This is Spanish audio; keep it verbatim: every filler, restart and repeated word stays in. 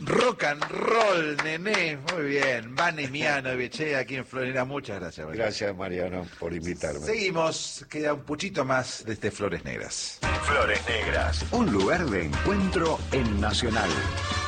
Rock and roll, nené. Muy bien. Vane Mianovich, aquí en Florida. Muchas gracias, Mariano. Gracias, Mariano, por invitarme. Seguimos. Queda un puchito más de este Flores Negras. Flores Negras, un lugar de encuentro en Nacional.